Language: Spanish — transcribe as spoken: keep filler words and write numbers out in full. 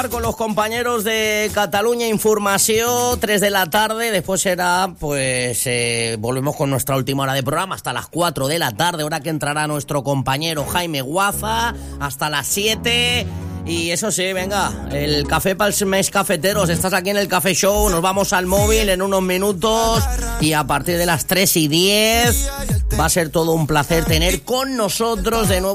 Con los compañeros de Catalunya Informació, tres de la tarde, después será, pues, eh, volvemos con nuestra última hora de programa, hasta las cuatro de la tarde, hora que entrará nuestro compañero Jaime Guaza, hasta las siete, y eso sí, venga, el café para el mes cafeteros, estás aquí en el Café Show, nos vamos al móvil en unos minutos, y a partir de las tres y diez, va a ser todo un placer tener con nosotros de nuevo